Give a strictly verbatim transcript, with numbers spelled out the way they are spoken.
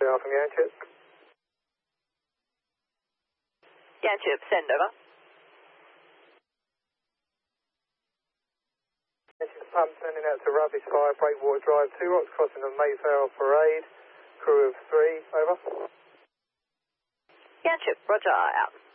Alpha Yanchip. Yanchip, send over. Yanchip pump sending out to Rubbish Fire, Breakwater Drive, two rocks crossing the Mayflower Parade, crew of three, over. Yanchip, roger, out.